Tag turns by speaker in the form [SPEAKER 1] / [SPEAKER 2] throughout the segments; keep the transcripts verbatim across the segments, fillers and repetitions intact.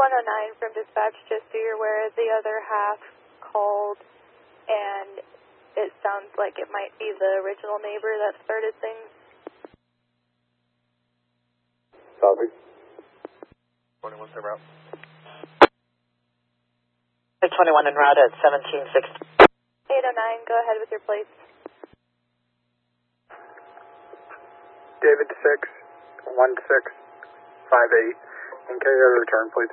[SPEAKER 1] one oh nine from dispatch, just so you're aware, the other half called, and it sounds like it might be the original neighbor that started things.
[SPEAKER 2] Copy. twenty-one, same route.
[SPEAKER 3] twenty-one en route at seventeen sixty.
[SPEAKER 1] eight oh nine, go ahead with your plates.
[SPEAKER 2] David six, one six, five eight. And carry out a return, please.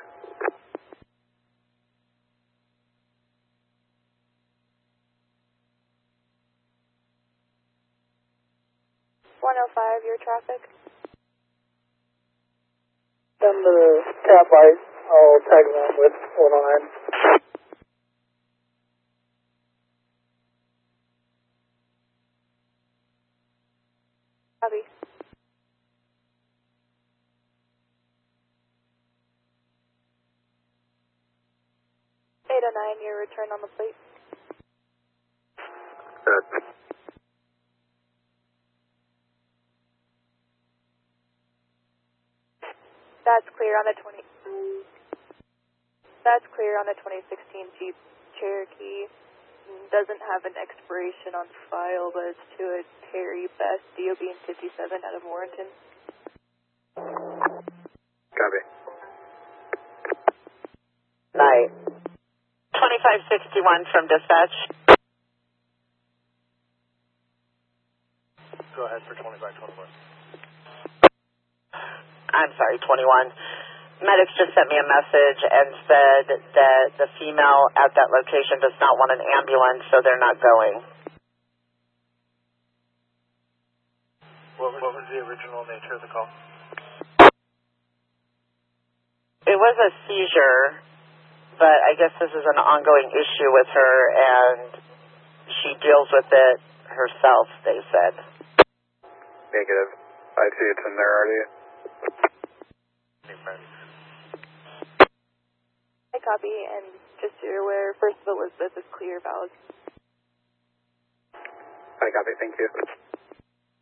[SPEAKER 1] one oh five, your traffic.
[SPEAKER 4] Down to the tap light, I'll tag along with one oh nine.
[SPEAKER 1] Copy. eight oh nine, your return on the plate.
[SPEAKER 2] Good.
[SPEAKER 1] That's clear on the twenty. That's clear on the twenty sixteen Jeep Cherokee. Doesn't have an expiration on file, but it's to a Terry Best, D O B in fifty-seven out of Warrenton.
[SPEAKER 2] Copy.
[SPEAKER 3] Night. twenty-five sixty-one from dispatch.
[SPEAKER 2] Go ahead for twenty-five twenty-one.
[SPEAKER 3] I'm sorry, twenty-one. Medics just sent me a message and said that the female at that location does not want an ambulance, so they're not going.
[SPEAKER 2] What, what was the original nature of the call?
[SPEAKER 3] It was a seizure, but I guess this is an ongoing issue with her, and she deals with it herself, they said.
[SPEAKER 2] Negative. I see it's in there already.
[SPEAKER 1] I copy, and just so you're aware, First of Elizabeth is clear, valid.
[SPEAKER 2] I copy, thank you.